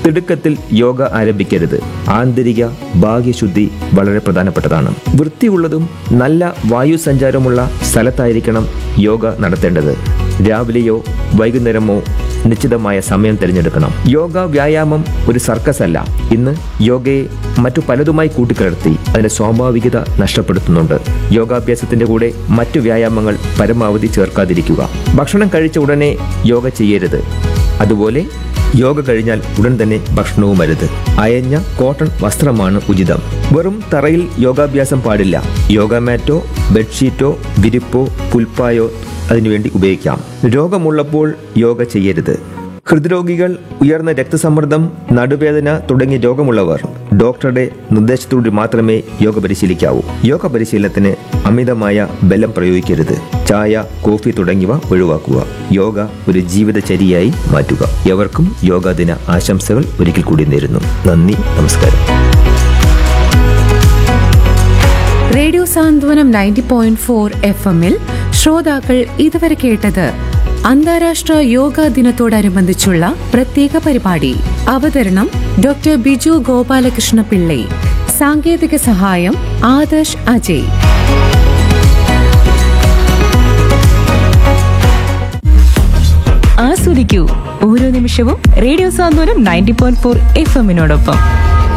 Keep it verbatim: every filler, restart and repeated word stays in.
തിടുക്കത്തിൽ യോഗ ആരംഭിക്കരുത്. ആന്തരിക ബാഹ്യശുദ്ധി വളരെ പ്രധാനപ്പെട്ടതാണ്. വൃത്തിയുള്ളതും നല്ല വായു സഞ്ചാരമുള്ള സ്ഥലത്തായിരിക്കണം യോഗ നടത്തേണ്ടത്. രാവിലെയോ വൈകുന്നേരമോ നിശ്ചിതമായ സമയം തിരഞ്ഞെടുക്കണം. യോഗ വ്യായാമം ഒരു സർക്കസ് അല്ല. ഇന്ന് യോഗയെ മറ്റു പലതുമായി കൂട്ടിക്കലർത്തി അതിന്റെ സ്വാഭാവികത നഷ്ടപ്പെടുത്തുന്നുണ്ട്. യോഗാഭ്യാസത്തിന്റെ കൂടെ മറ്റു വ്യായാമങ്ങൾ പരമാവധി ചേർക്കാതിരിക്കുക. ഭക്ഷണം കഴിച്ച ഉടനെ യോഗ ചെയ്യരുത്. അതുപോലെ യോഗ കഴിഞ്ഞാൽ ഉടൻ തന്നെ ഭക്ഷണവും അരുത്. അയഞ്ഞ കോട്ടൺ വസ്ത്രമാണ് ഉചിതം. വെറും തറയിൽ യോഗാഭ്യാസം പാടില്ല. യോഗ മാറ്റോ ബെഡ്ഷീറ്റോ വിരിപ്പോ പുൽപ്പായോ അതിനുവേണ്ടി ഉപയോഗിക്കാം. രോഗമുള്ളപ്പോൾ യോഗ ചെയ്യരുത്. ഹൃദ്രോഗികൾ, ഉയർന്ന രക്തസമ്മർദ്ദം, നടുവേദന തുടങ്ങിയ രോഗമുള്ളവർ ഡോക്ടറുടെ നിർദ്ദേശത്തോടെ മാത്രമേ യോഗ പരിശീലിക്കാവൂ. യോഗ പരിശീലനത്തിന് അമിതമായ ബലം പ്രയോഗിക്കരുത്. ചായ, കോഫി തുടങ്ങിയവ ഒഴിവാക്കുക. യോഗ ഒരു ജീവിതചര്യയായി മാറ്റുക. എവർക്കും യോഗാ ദിന ആശംസകൾ ഒരിക്കൽ കൂടി നേരുന്നു. നന്ദി, നമസ്കാരം. റേഡിയോ സാന്ത്വനം നയൻറ്റി പോയിന്റ് ഫോർ എഫ് എമ്മിൽ ശ്രോതാക്കൾ ഇതുവരെ കേട്ടത് അന്താരാഷ്ട്ര യോഗാ ദിനത്തോടനുബന്ധിച്ചുള്ള പ്രത്യേക പരിപാടി. അവതരണം ഡോക്ടർ ബിജു ഗോപാലകൃഷ്ണ പിള്ളൈ. സാങ്കേതിക സഹായം ആദർശ് അജയ്. ആസ്വദിക്കൂ ഓരോ നിമിഷവും റേഡിയോ സാന്ത്വനം നയൻറ്റി പോയിന്റ് ഫോർ എഫ് എമ്മിനോടൊപ്പം.